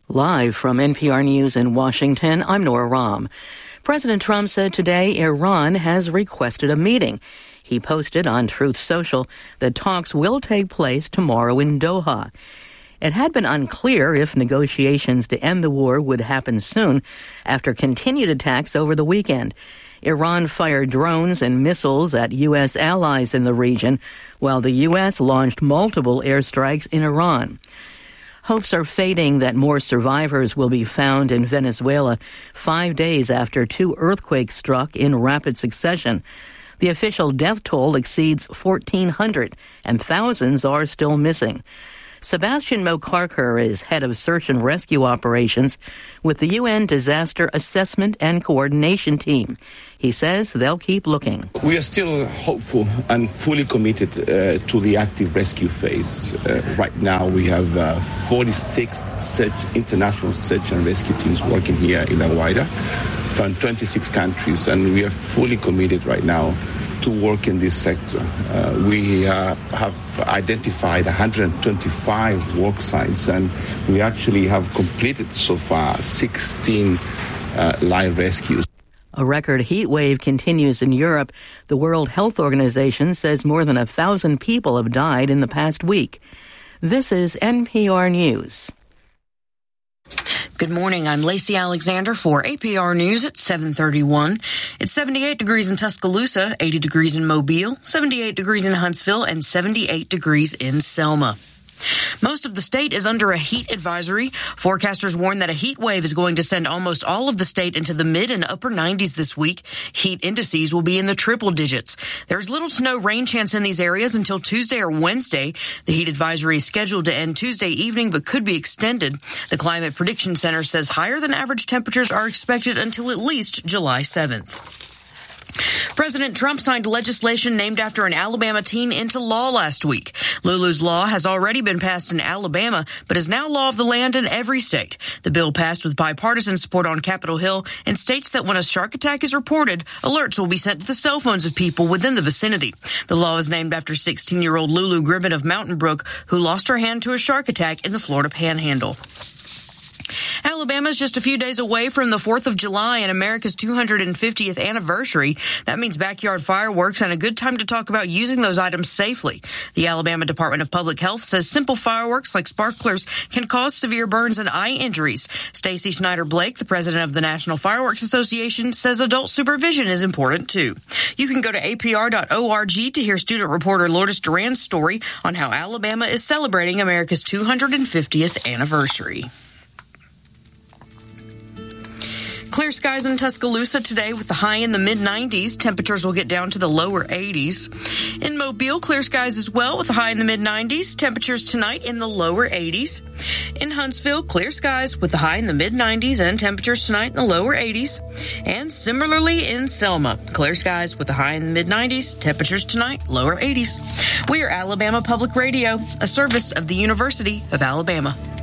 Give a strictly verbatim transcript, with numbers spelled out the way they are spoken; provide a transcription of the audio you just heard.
Live from N P R News in Washington, I'm Nora Rahm. President Trump said today Iran has requested a meeting. He posted on Truth Social that talks will take place tomorrow in Doha. It had been unclear if negotiations to end the war would happen soon after continued attacks over the weekend. Iran fired drones and missiles at U S allies in the region, while the U S launched multiple airstrikes in Iran. Hopes are fading that more survivors will be found in Venezuela five days after two earthquakes struck in rapid succession. The official death toll exceeds fourteen hundred, and thousands are still missing. Sebastian Mokarkar is head of search and rescue operations with the U N Disaster Assessment and Coordination Team. He says they'll keep looking. We are still hopeful and fully committed uh, to the active rescue phase. Uh, right now we have uh, forty-six search, international search and rescue teams working here in La Guaira from twenty-six countries, and we are fully committed right now to work in this sector. Uh, we uh, have identified one hundred twenty-five work sites, and we actually have completed so far sixteen uh, live rescues. A record heat wave continues in Europe. The World Health Organization says more than a thousand people have died in the past week. This is N P R News. Good morning. I'm Lacey Alexander for A P R News at seven thirty-one. It's seventy-eight degrees in Tuscaloosa, eighty degrees in Mobile, seventy-eight degrees in Huntsville, and seventy-eight degrees in Selma. Most of the state is under a heat advisory. Forecasters warn that a heat wave is going to send almost all of the state into the mid and upper nineties this week. Heat indices will be in the triple digits. There's little to no rain chance in these areas until Tuesday or Wednesday. The heat advisory is scheduled to end Tuesday evening but could be extended. The Climate Prediction Center says higher than average temperatures are expected until at least July seventh. President Trump signed legislation named after an Alabama teen into law last week. Lulu's Law has already been passed in Alabama, but is now law of the land in every state. The bill passed with bipartisan support on Capitol Hill and states that when a shark attack is reported, alerts will be sent to the cell phones of people within the vicinity. The law is named after sixteen-year-old Lulu Gribbon of Mountain Brook, who lost her hand to a shark attack in the Florida Panhandle. Alabama is just a few days away from the fourth of July and America's two hundred fiftieth anniversary. That means backyard fireworks and a good time to talk about using those items safely. The Alabama Department of Public Health says simple fireworks like sparklers can cause severe burns and eye injuries. Stacy Schneider-Blake, the president of the National Fireworks Association, says adult supervision is important too. You can go to A P R dot org to hear student reporter Lourdes Duran's story on how Alabama is celebrating America's two hundred fiftieth anniversary. Clear skies in Tuscaloosa today with the high in the mid nineties. Temperatures will get down to the lower eighties. In Mobile, clear skies as well with the high in the mid nineties. Temperatures tonight in the lower eighties. In Huntsville, clear skies with the high in the mid nineties and temperatures tonight in the lower eighties. And similarly in Selma, clear skies with the high in the mid nineties. Temperatures tonight, lower eighties. We are Alabama Public Radio, a service of the University of Alabama.